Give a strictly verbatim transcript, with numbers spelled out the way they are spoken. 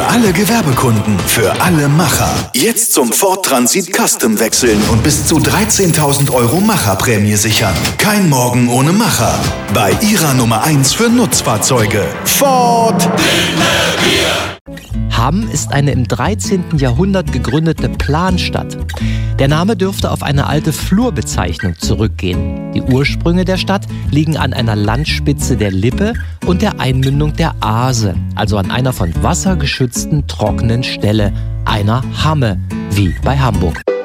Für alle Gewerbekunden, für alle Macher. Jetzt zum Ford Transit Custom wechseln und bis zu dreizehntausend Euro Macherprämie sichern. Kein Morgen ohne Macher. Bei Ihrer Nummer eins für Nutzfahrzeuge. Ford. Hamm ist eine im dreizehnten Jahrhundert gegründete Planstadt. Der Name dürfte auf eine alte Flurbezeichnung zurückgehen. Die Ursprünge der Stadt liegen an einer Landspitze der Lippe und der Einmündung der Aase, also an einer von Wasser geschützten trockenen Stelle, einer Hamme, wie bei Hamburg.